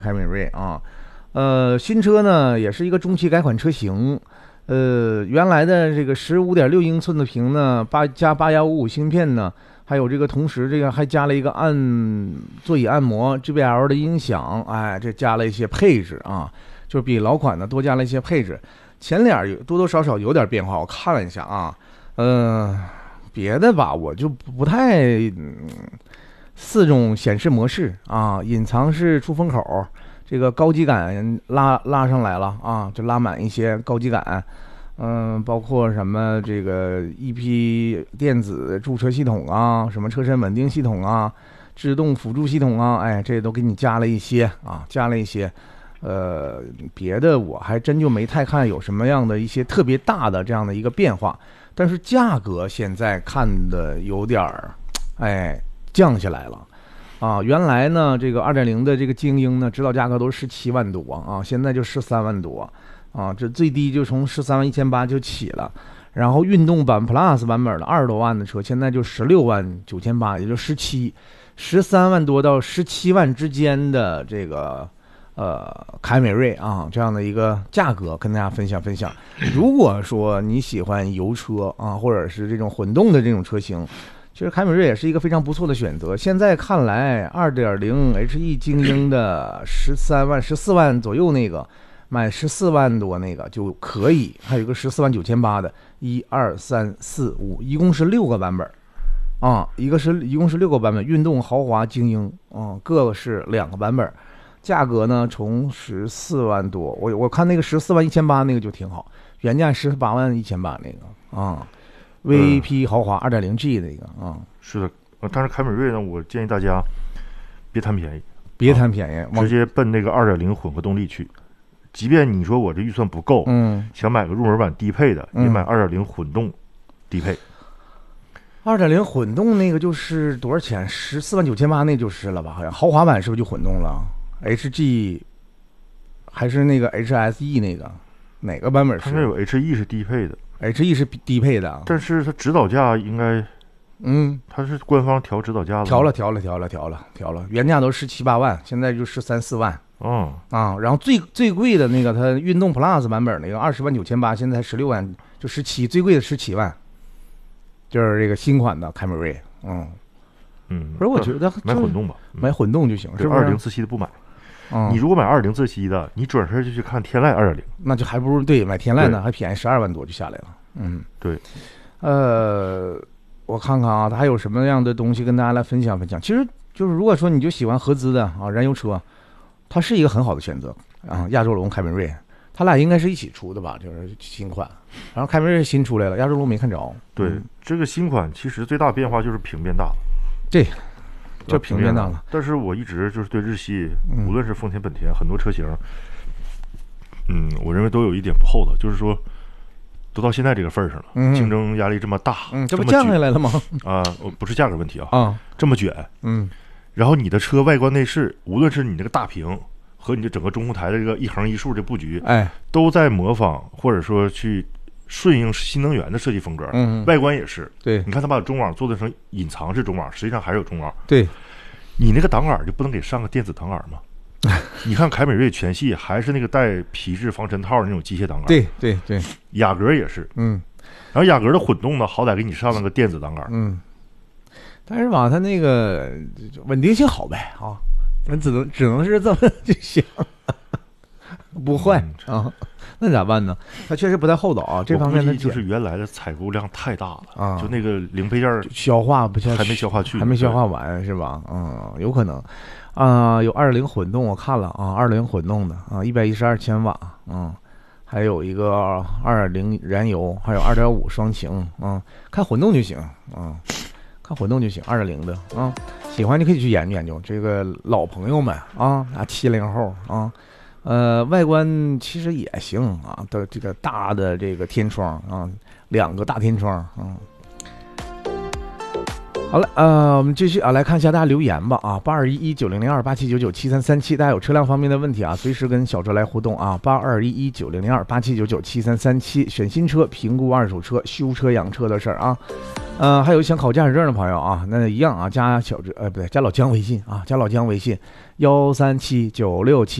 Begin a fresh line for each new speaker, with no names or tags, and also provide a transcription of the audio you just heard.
凯美瑞啊，新车呢也是一个中期改款车型，原来的这个15.6英寸的屏呢，加8155芯片呢，还有这个同时这个还加了一个座椅按摩 JBL 的音响，哎，这加了一些配置啊，就是比老款呢多加了一些配置，前脸多多少少有点变化，我看了一下啊，别的吧我就不太4种显示模式啊，隐藏式出风口，这个高级感拉上来了啊，就拉满一些高级感。包括什么这个 EP 电子驻车系统啊，什么车身稳定系统啊，制动辅助系统啊，哎，这都给你加了一些啊，加了一些。别的我还真就没太看有什么样的一些特别大的这样的一个变化，但是价格现在看的有点降下来了啊。原来呢这个 2.0 的这个精英呢指导价格都是17万多啊，现在就13万多啊，这最低就从13万1800就起了。然后运动版 Plus 版本的20多万的车现在就16万9800，也就13万多到17万之间的这个凯美瑞啊，这样的一个价格跟大家分享分享。如果说你喜欢油车啊，或者是这种混动的这种车型，其实凯美瑞也是一个非常不错的选择。现在看来 2.0 HE 精英的14万左右那个买14万多那个就可以，还有一个14万9800的1、2、3、4、5，一共是6个版本啊，一共是6个版本，运动、豪华、精英啊，各个是2个版本。价格呢从14万多，我看那个14万1800那个就挺好，原价18万1800那个啊，VP 豪华 2.0G 那个啊，
是的，但是凯美瑞呢，我建议大家别贪便宜，
别贪便宜，
直接奔那个 2.0 混合动力去。即便你说我这预算不够，想买个入门版低配的，也买 2.0 混动低配。
2.0 混动那个就是多少钱？14万9800那就是了吧？好像豪华版是不是就混动了？HG 还是那个 HSE 那个哪个版本是？
它那有 HE 是低配的
，HE 是低配的，
但是它指导价应该，它是官方调指导价了，
调了，原价都17、18万，现在就13、14万。然后最贵的那个它运动 Plus 版本那个20万9800，现在才16万，就17，最贵的17万，就是这个新款的凯美瑞。不是，我觉得
买混动吧，
买混动就行，是不是？
2.0自吸的不买。你如果买2.0自吸的，你转身就去看天籁2.0，
那就还不如买天籁呢，还便宜12万多就下来了。
对。
我看看啊，它还有什么样的东西跟大家来分享分享。其实就是如果说你就喜欢合资的啊，燃油车，它是一个很好的选择啊。亚洲龙、凯美瑞，它俩应该是一起出的吧？就是新款，然后凯美瑞新出来了，亚洲龙没看着。
对，这个新款其实最大变化就是屏变大了。
对。就屏变大了，
但是我一直就是对日系，无论是丰田、本田，很多车型，我认为都有一点不厚道，就是说，都到现在这个份上了，竞争压力这么大，
这不降下来了吗？
不是价格问题啊，这么卷，然后你的车外观内饰，无论是你这个大屏和你的整个中控台的这个一横一竖的布局，都在模仿或者说去顺应新能源的设计风格，外观也是。
对，
你看他把中网做的成隐藏式中网，实际上还是有中网。
对，
你那个挡杆就不能给上个电子挡杆吗？你看凯美瑞全系还是那个带皮质防尘套的那种机械挡杆。
对，
雅阁也是。然后雅阁的混动呢，好歹给你上了个电子挡杆。
但是吧，它那个稳定性好呗啊，只能是这么就行，不坏啊。那咋办呢？它确实不太厚道啊，这方面
就是原来的采购量太大了啊，就那个零配件
消化不下去，
还没消化去，
还没消化完是吧？有可能有2.0混动，我看了啊，2.0混动的啊，112千瓦，还有一个2.0燃油，还有2.5双擎，看混动就行看混动就行，2.0的啊，喜欢就可以去研究研究。这个老朋友们啊，70后啊。外观其实也行啊，的这个大的这个天窗啊，2个大天窗啊。好了，我们继续来看一下大家留言吧啊，8211900287997337，大家有车辆方面的问题啊，随时跟小哲来互动啊，8211900287997337，选新车、评估二手车、修车、养车的事儿啊。还有想考驾驶证的朋友啊，那一样啊，加小哲不对，加老姜微信啊，加老姜微信 1379671。